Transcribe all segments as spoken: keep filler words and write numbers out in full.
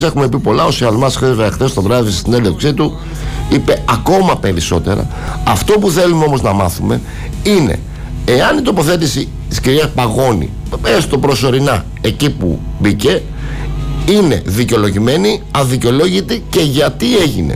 Έχουμε πει πολλά. Ο Σιαλμάς χθες το βράδυ στην συνέντευξή του είπε ακόμα περισσότερα. Αυτό που θέλουμε όμως να μάθουμε είναι εάν η τοποθέτηση της κυρίας Παγώνη, έστω προσωρινά εκεί που μπήκε, είναι δικαιολογημένη, αδικαιολόγητη και γιατί έγινε.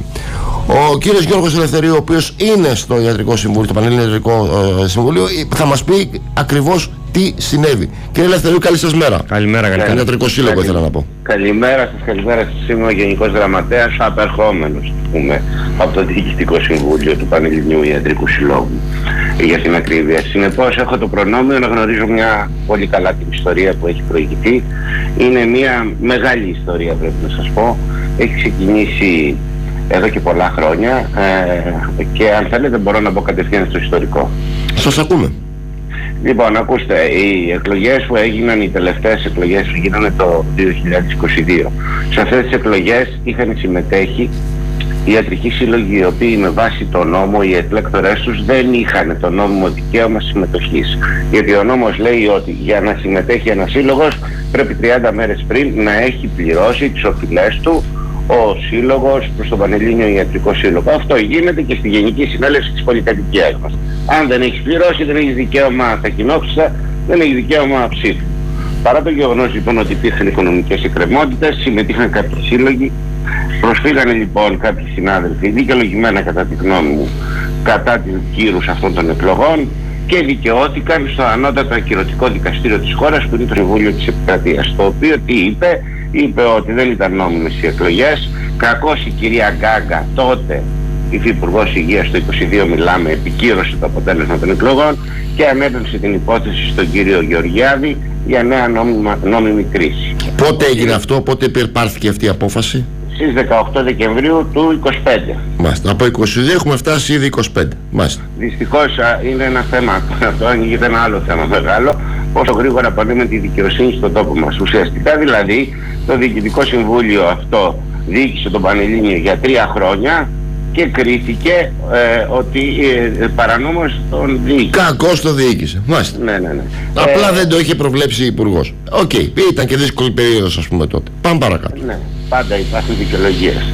Ο κύριος Γιώργος Ελευθερίου, ο οποίος είναι στο Ιατρικό Συμβούλιο, το Πανελλήνιο Ιατρικό ε, Συμβουλίο, θα μας πει ακριβώς τι συνέβη. Κύριε Ελευθερίου, καλή σας μέρα. Καλημέρα, καλημέρα. Τον Ιατρικό Σύλλογο ήθελα να πω. Καλημέρα σας, καλημέρα σας. Είμαι ο Γενικός Γραμματέας, απερχόμενος, πούμε, από το Διοικητικό Συμβούλιο του Πανελληνίου Ιατρικού Συλλόγου, για την ακρίβεια. Συνεπώς, έχω το προνόμιο να γνωρίζω μια πολύ καλά την ιστορία που έχει προηγηθεί. Είναι μια μεγάλη ιστορία, πρέπει να σας πω. Έχει ξεκινήσει εδώ και πολλά χρόνια ε, και αν θέλετε μπορώ να μπω κατευθείαν στο ιστορικό. Σας ακούμε. Λοιπόν, ακούστε, οι εκλογές που έγιναν, οι τελευταίες εκλογές που γίνανε το δύο χιλιάδες είκοσι δύο, σε αυτές τις εκλογές είχαν συμμετέχει οι ιατρικοί σύλλογοι, οι οποίοι με βάση το νόμο, οι εκλέκτορές τους δεν είχαν το νόμιμο δικαίωμα συμμετοχής. Γιατί ο νόμος λέει ότι για να συμμετέχει ένας σύλλογος πρέπει τριάντα μέρες πριν να έχει πληρώσει τις οφειλές του ο σύλλογος προς τον Πανελλήνιο Ιατρικό Σύλλογο. Αυτό γίνεται και στη Γενική Συνέλευση της Πολυκατοικίας μας. Αν δεν έχεις πληρώσει, δεν έχεις δικαίωμα στα κοινόχρηστα, δεν έχεις δικαίωμα ψήφου. Παρά το γεγονός λοιπόν ότι υπήρχαν οικονομικές εκκρεμότητες, συμμετείχαν κάποιοι σύλλογοι, προσφύγανε λοιπόν κάποιοι συνάδελφοι, δικαιολογημένα κατά τη γνώμη μου, κατά του κύρους αυτών των εκλογών και δικαιώθηκαν στο ανώτατο ακυρωτικό δικαστήριο της χώρας που είναι το Συμβούλιο της Επικρατείας. Το οποίο τι είπε? Είπε ότι δεν ήταν νόμιμες οι εκλογές. Κακώς η κυρία Γκάγκα, τότε υφυπουργός Υγείας, το είκοσι δύο μιλάμε, επικύρωσε το αποτέλεσμα των εκλογών και ανέπεμψε την υπόθεση στον κύριο Γεωργιάδη για νέα νόμιμα, νόμιμη κρίση. Πότε έγινε αυτό, πότε υπερπάρθηκε αυτή η απόφαση? Στις δεκαοκτώ Δεκεμβρίου του είκοσι πέντε. Μάλιστα. Από είκοσι δύο έχουμε φτάσει ήδη είκοσι πέντε. Μάλιστα. Δυστυχώς είναι ένα θέμα, αυτό ανοίγεται ένα άλλο θέμα μεγάλο, πόσο γρήγορα παντούμε τη δικαιοσύνη στον τόπο μας. Ουσιαστικά δηλαδή το Διοικητικό Συμβούλιο αυτό διοίκησε τον Πανελλήνιο για τρία χρόνια και κρίθηκε ε, ότι ε, παρανόμως τον διοίκησε. Κακώς το διοίκησε. Μάλιστα. Ναι, ναι, ναι. Απλά ε, δεν το είχε προβλέψει η Υπουργός. Οκ. Okay. Ήταν και δύσκολη περίοδος, ας πούμε, τότε. Πάμε παρακάτω. Ναι, πάντα υπάρχουν δικαιολογίες.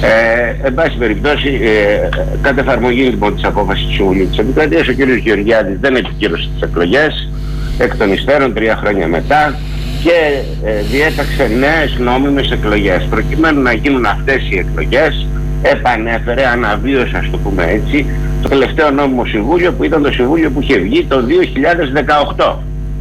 Ε, εν πάση περιπτώσει, ε, κατ' εφαρμογή λοιπόν της απόφασης του Συμβουλίου της Επικρατείας, ο κ. Γεωργιάδης δεν επικύρωσε τις εκλογές εκ των υστέρων τρία χρόνια μετά και ε, διέταξε νέες νόμιμες εκλογές. Προκειμένου να γίνουν αυτές οι εκλογές, επανέφερε, αναβίωσε, ας το πούμε έτσι, το τελευταίο νόμιμο συμβούλιο που ήταν το συμβούλιο που είχε βγει το δύο χιλιάδες δεκαοκτώ.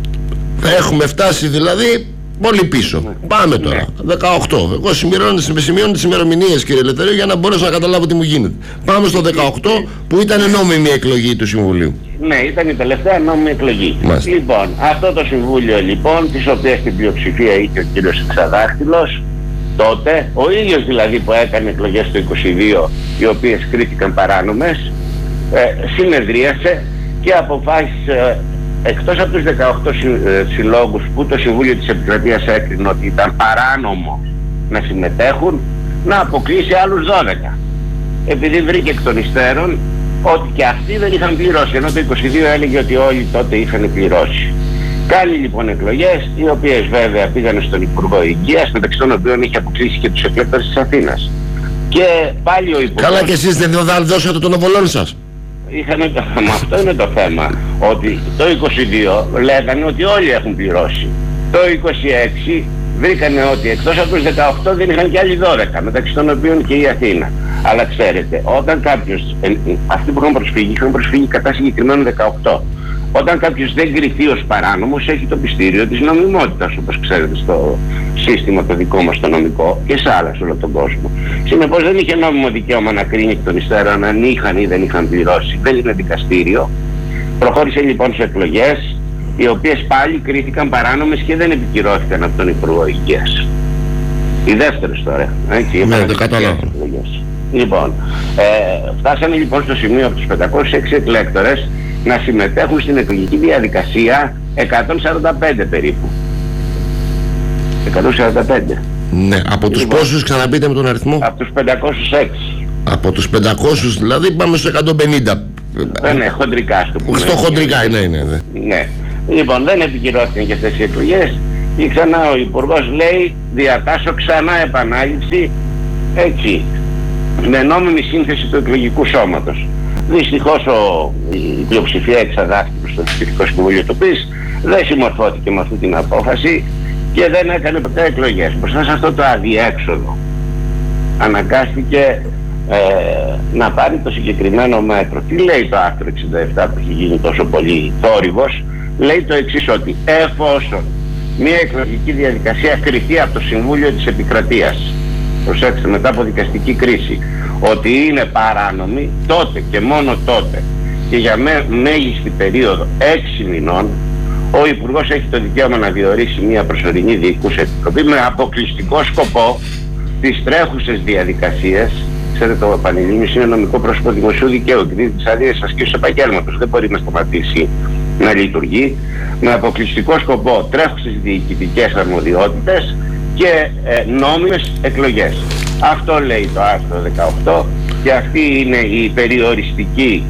Έχουμε φτάσει δηλαδή πολύ πίσω. Ναι. Πάμε τώρα. Ναι. δεκαοκτώ. Εγώ σημειώνω, σημειώνω τις ημερομηνίες, κύριε Ελευθερίου, για να μπορέσω να καταλάβω τι μου γίνεται. Πάμε στο δεκαοκτώ που ήταν νόμιμη εκλογή του Συμβουλίου. Ναι, ήταν η τελευταία νόμιμη εκλογή. Μάλιστα. Λοιπόν, αυτό το Συμβούλιο λοιπόν, της οποίας την πλειοψηφία είχε ο κύριος Εξαδάχτυλος, τότε, ο ίδιος δηλαδή που έκανε εκλογές το είκοσι δύο, οι οποίες κρίθηκαν παράνομες, ε, συνεδρίασε και αποφάσισε, εκτός από τους δεκαοκτώ συλλόγους που το Συμβούλιο της Επικρατείας έκρινε ότι ήταν παράνομο να συμμετέχουν, να αποκλείσει άλλους δώδεκα. Επειδή βρήκε εκ των υστέρων ότι και αυτοί δεν είχαν πληρώσει, ενώ το είκοσι δύο έλεγε ότι όλοι τότε είχαν πληρώσει. Κάνει λοιπόν εκλογές, οι οποίες βέβαια πήγανε στον Υπουργό Υγείας, μεταξύ των οποίων είχε αποκλείσει και τους εκλέκτορες της Αθήνας. Και πάλι ο Υπουργός... Καλά, και εσείς δεν δώσατε τον οβολόν σας? Είχανε το θέμα, αυτό είναι το θέμα, ότι το είκοσι δύο λέγανε ότι όλοι έχουν πληρώσει. Το είκοσι έξι βρήκανε ότι εκτός από τους δεκαοκτώ δεν είχαν και άλλοι δώδεκα, μεταξύ των οποίων και η Αθήνα. Αλλά ξέρετε, όταν κάποιος, ε, αυτοί που έχουν προσφύγει, είχαν προσφύγει κατά συγκεκριμένων δεκαοκτώ. Όταν κάποιος δεν κριθεί ως παράνομος, έχει το πιστήριο της νομιμότητας, όπως ξέρετε, στο σύστημα το δικό μας το νομικό και σε άλλα σε όλο τον κόσμο. Συνεπώς δεν είχε νόμιμο δικαίωμα να κρίνει εκ των υστέρων αν είχαν ή δεν είχαν πληρώσει. Δεν είναι δικαστήριο. Προχώρησε λοιπόν σε εκλογές, οι οποίες πάλι κρίθηκαν παράνομες και δεν επικυρώθηκαν από τον Υπουργό Υγείας. Οι δεύτερες τώρα, έτσι, ναι, το κατάλαβα. Λοιπόν, ε, φτάσανε λοιπόν στο σημείο από τους πεντακόσιους έξι εκλέκτορες να συμμετέχουν στην εκλογική διαδικασία εκατόν σαράντα πέντε περίπου. εκατόν σαράντα πέντε. Ναι, από τους λοιπόν, πόσους, ξαναπείτε με τον αριθμό? Από τους πεντακόσιους έξι. Από τους πεντακόσιους δηλαδή πάμε στους εκατόν πενήντα. Ναι, ναι, χοντρικά στο πούμε. Στο χοντρικά, ναι, ναι, ναι. Ναι. Λοιπόν, δεν επικυρώθηκαν και αυτές οι εκλογές Και ξανά ο Υπουργός λέει διατάσσω ξανά επανάληψη, έτσι, με νόμιμη σύνθεση του εκλογικού σώματος. Δυστυχώς ο, η πλειοψηφία εξαδάχτηκε στο Διοικητικό Συμβούλιο του ΠΙΣ, δεν συμμορφώθηκε με αυτή την απόφαση και δεν έκανε ποτέ εκλογές. Μπροστά σε αυτό το αδιέξοδο αναγκάστηκε ε, να πάρει το συγκεκριμένο μέτρο. Τι λέει το άρθρο εξήντα επτά που έχει γίνει τόσο πολύ θόρυβος? Λέει το εξής, ότι εφόσον μια εκλογική διαδικασία κριθεί από το Συμβούλιο της Επικρατείας, προσέξτε, μετά από δικαστική κρίση, ότι είναι παράνομη, τότε και μόνο τότε και για μέ, μέγιστη περίοδο έξι μηνών, ο Υπουργός έχει το δικαίωμα να διορίσει μια προσωρινή διοικούσα επιτροπή με αποκλειστικό σκοπό τις τρέχουσες διαδικασίες. Ξέρετε, το Πανελλήνιος είναι νομικό πρόσωπο δημοσίου δικαίου και δίνει τις άδειες ασκήσεως επαγγέλματος, δεν μπορεί να σταματήσει να λειτουργεί, με αποκλειστικό σκοπό τρέχουσες διοικητικές αρμοδιότητες και ε, νόμιμες εκλογές. Αυτό λέει το άρθρο δεκαοκτώ και αυτή είναι η περιοριστική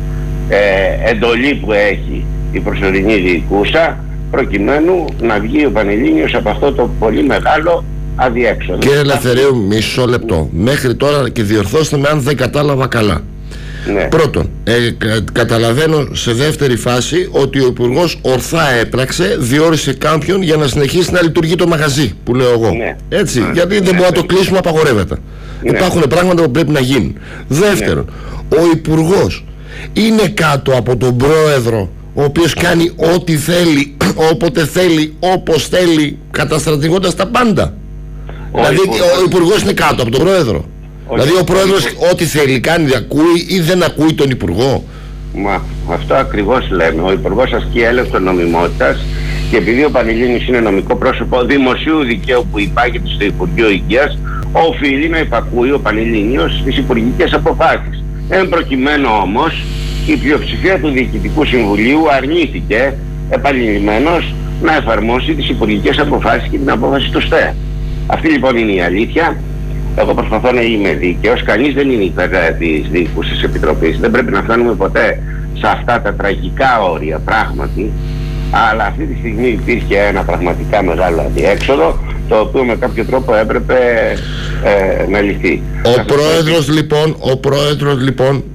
ε, εντολή που έχει η προσωρινή διοικούσα, προκειμένου να βγει ο Πανελλήνιος από αυτό το πολύ μεγάλο αδιέξοδο. Κύριε Ελευθερίου, μισό λεπτό. Μέχρι τώρα, και διορθώστε με αν δεν κατάλαβα καλά. Ναι. Πρώτον, ε, κα, καταλαβαίνω σε δεύτερη φάση ότι ο Υπουργός ορθά έπραξε, διόρισε κάποιον για να συνεχίσει να λειτουργεί το μαγαζί, που λέω εγώ. Ναι. Έτσι, ναι. Γιατί δεν ναι. μπορούμε να το κλείσουμε, απαγορεύεται. Ναι. Υπάρχουν πράγματα που πρέπει να γίνουν. Δεύτερον, ναι. ο Υπουργός είναι κάτω από τον Πρόεδρο, ο οποίος κάνει ό,τι θέλει, όποτε θέλει, όπως θέλει, καταστρατηγώντας τα πάντα. Ο δηλαδή υπουργός... ο Υπουργός είναι κάτω από τον Πρόεδρο. Ο δηλαδή ο Πρόεδρος ο... ό,τι θέλει κάνει, ακούει ή δεν ακούει τον Υπουργό. Μα αυτό ακριβώς λέμε. Ο Υπουργός ασκεί έλεγχο νομιμότητας και επειδή ο Πανελλήνιος είναι νομικό πρόσωπο δημοσίου δικαίου που υπάγεται στο Υπουργείο Υγείας, οφείλει να υπακούει ο Πανελλήνιος στις υπουργικές αποφάσεις. Εν προκειμένου όμως, η πλειοψηφία του Διοικητικού Συμβουλίου αρνήθηκε επανειλημμένως να εφαρμόσει τις υπουργικές αποφάσεις και την απόφαση του ΣΤΕ. Αυτή λοιπόν είναι η αλήθεια. Εγώ προσπαθώ να είμαι δίκαιος. Κανείς δεν είναι υπέρ της Διοικούσης Επιτροπής. Δεν πρέπει να φτάνουμε ποτέ σε αυτά τα τραγικά όρια πράγματι. Αλλά αυτή τη στιγμή υπήρχε ένα πραγματικά μεγάλο αδιέξοδο, το οποίο με κάποιο τρόπο έπρεπε ε, να λυθεί. Ο πρόεδρος λοιπόν, ο πρόεδρος λοιπόν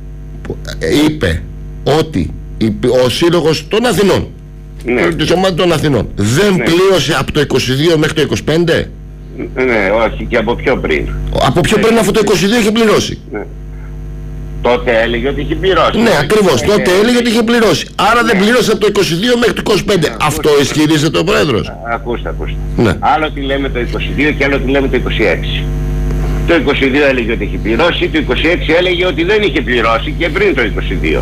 είπε ότι ο Σύλλογος των Αθηνών, ναι. της ομάδας των Αθηνών, δεν ναι. πλήρωσε από το είκοσι δύο μέχρι το είκοσι πέντε. Ναι, όχι, και από πιο πριν. Από πιο πριν, αφού το είκοσι δύο είχε πληρώσει. Ναι. Τότε έλεγε ότι είχε πληρώσει. Ναι, ακριβώς. Τότε έλεγε, έλεγε ότι είχε πληρώσει. Άρα ναι. δεν πλήρωσε από το είκοσι δύο μέχρι το είκοσι πέντε. Ναι, αυτό ισχυρίζεται ο Πρόεδρος. Ακούστε, ακούστε. Ναι. Άλλο τι λέμε το είκοσι δύο και άλλο τι λέμε το είκοσι έξι. Το είκοσι δύο έλεγε ότι είχε πληρώσει, το είκοσι έξι έλεγε ότι δεν είχε πληρώσει και πριν το είκοσι δύο.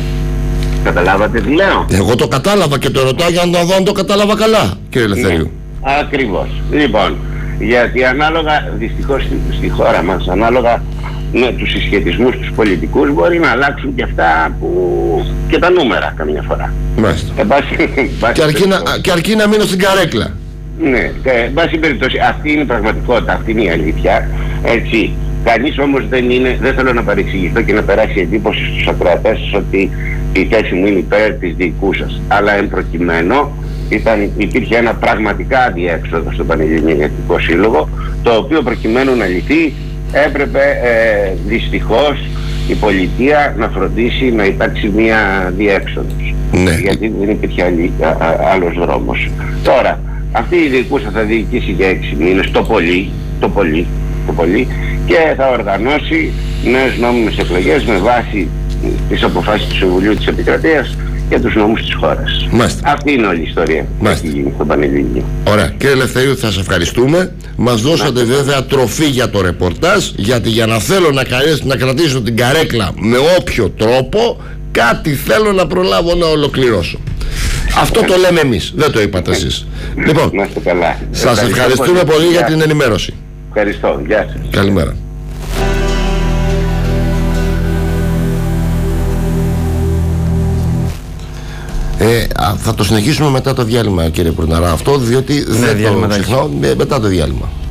Καταλάβατε τι λέω? Εγώ το κατάλαβα και το ρωτάω για να δω αν το κατάλαβα καλά, κύριε Ελευθερίου. Ναι. Ακριβώς. Λοιπόν, γιατί ανάλογα, δυστυχώς στη, στη χώρα μας, ανάλογα με τους συσχετισμούς τους πολιτικούς, μπορεί να αλλάξουν και αυτά που... και τα νούμερα καμιά φορά. Μάλιστα. Ε, μπάση, μπάση και, αρκεί να, και αρκεί να μείνω στην καρέκλα. Ναι, εν πάση περιπτώσει, αυτή είναι η πραγματικότητα, αυτή είναι η αλήθεια. Έτσι. Κανείς όμως δεν είναι, δεν θέλω να παρεξηγηθώ και να περάσει εντύπωση στους ακροατές ότι η θέση μου είναι υπέρ της διοικούσας. Αλλά εν προκειμένου ήταν, υπήρχε ένα πραγματικά αδιέξοδο στον Πανελληνιακό Σύλλογο, το οποίο προκειμένου να λυθεί έπρεπε ε, δυστυχώς η πολιτεία να φροντίσει να υπάρξει μια διέξοδος. Ναι. Γιατί δεν υπήρχε άλλη, α, α, άλλος δρόμος. Τώρα, αυτή η διοικούσα θα διοικήσει για έξι μήνες το πολύ, το πολύ, το πολύ και θα οργανώσει νέες νόμιμες εκλογές με βάση τις αποφάσεις του Συμβουλίου της Επικρατείας και τους νόμους της χώρας. Μάλιστα. Αυτή είναι όλη η ιστορία που έχει γίνει στο Πανελλήνιο. Ωραία. Κύριε Ελευθερίου, θα σας ευχαριστούμε. Μας δώσατε Μάλιστα. βέβαια τροφή για το ρεπορτάζ, γιατί για να θέλω να, να κρατήσω την καρέκλα με όποιο τρόπο, κάτι θέλω να προλάβω να ολοκληρώσω. Αυτό το λέμε εμείς, δεν το είπατε εσείς. Λοιπόν, σας ευχαριστούμε πολύ για την ενημέρωση. Ευχαριστώ. Γεια σας. Καλημέρα. Ε, θα το συνεχίσουμε μετά το διάλειμμα, κύριε Πουρναρά, αυτό, διότι ναι, δεν το ξεχνάω, μετά το διάλειμμα.